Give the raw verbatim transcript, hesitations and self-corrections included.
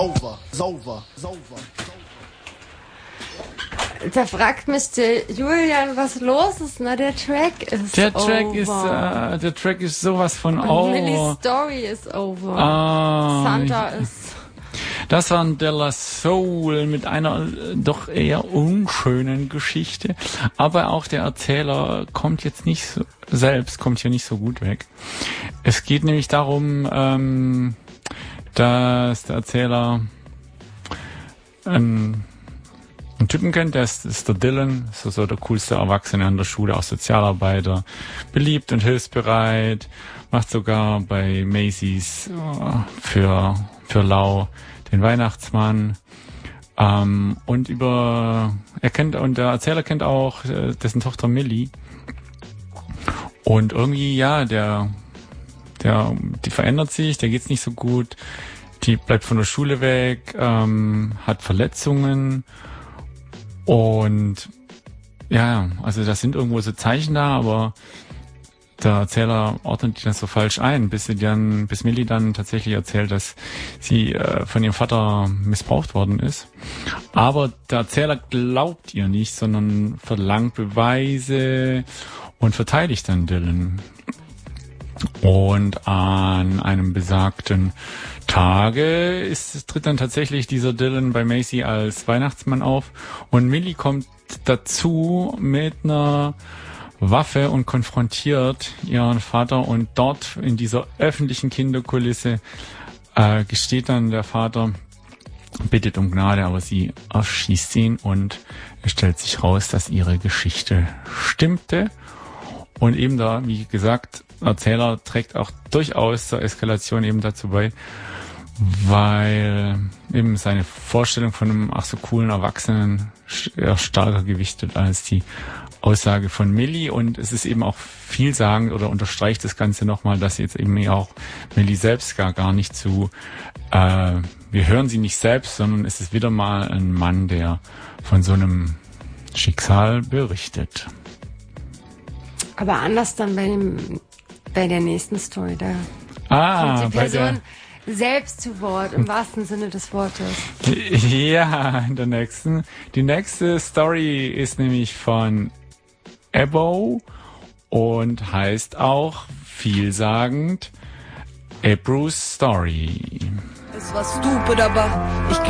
Over, over, over. Da fragt mich der Julian, was los ist, na, der Track ist Der Track over. ist, äh, der Track ist sowas von Und over. Millie's Story ist over. Ah, Santa ich, ist... Das war De La Soul mit einer äh, doch eher unschönen Geschichte. Aber auch der Erzähler kommt jetzt nicht so, selbst kommt hier nicht so gut weg. Es geht nämlich darum, ähm, dass der Erzähler einen, einen Typen kennt, der ist, ist der Dylan, so, so der coolste Erwachsene an der Schule, auch Sozialarbeiter, beliebt und hilfsbereit, macht sogar bei Macy's äh, für, für Lau den Weihnachtsmann. Ähm, und über, er kennt, und der Erzähler kennt auch äh, dessen Tochter Millie. Und irgendwie, ja, der, der, die verändert sich, der geht's nicht so gut, die bleibt von der Schule weg, ähm, hat Verletzungen und ja, also das sind irgendwo so Zeichen da, aber der Erzähler ordnet die dann so falsch ein, bis sie dann, bis Millie dann tatsächlich erzählt, dass sie äh, von ihrem Vater missbraucht worden ist. Aber der Erzähler glaubt ihr nicht, sondern verlangt Beweise und verteidigt dann Dylan. Und an einem besagten Tage ist, tritt dann tatsächlich dieser Dylan bei Macy als Weihnachtsmann auf und Millie kommt dazu mit einer Waffe und konfrontiert ihren Vater und dort in dieser öffentlichen Kinderkulisse äh, gesteht dann der Vater, bittet um Gnade, aber sie erschießt ihn und es stellt sich raus, dass ihre Geschichte stimmte. Und eben da, wie gesagt, Erzähler trägt auch durchaus zur Eskalation eben dazu bei, weil eben seine Vorstellung von einem ach so coolen Erwachsenen eher stärker gewichtet als die Aussage von Millie. Und es ist eben auch vielsagend oder unterstreicht das Ganze nochmal, dass jetzt eben auch Millie selbst gar, gar nicht zu, äh, wir hören sie nicht selbst, sondern es ist wieder mal ein Mann, der von so einem Schicksal berichtet. Aber anders dann bei dem, bei der nächsten Story, da ah, kommt die bei Person der selbst zu Wort, im wahrsten Sinne des Wortes. Ja, in der nächsten. Die nächste Story ist nämlich von Ebo und heißt auch vielsagend Ebru's Story. Es war stupid, aber ich